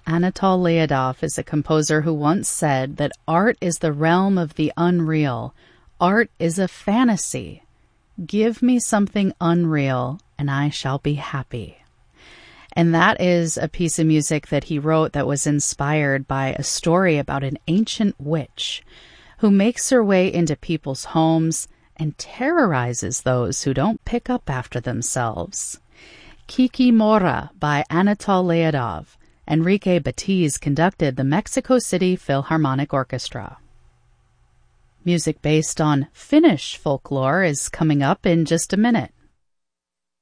Anatol Leodov is a composer who once said that art is the realm of the unreal. Art is a fantasy. Give me something unreal, and I shall be happy. And that is a piece of music that he wrote that was inspired by a story about an ancient witch who makes her way into people's homes and terrorizes those who don't pick up after themselves. Kiki Mora by Anatol Leodov. Enrique Batiz conducted the Mexico City Philharmonic Orchestra. Music based on Finnish folklore is coming up in just a minute.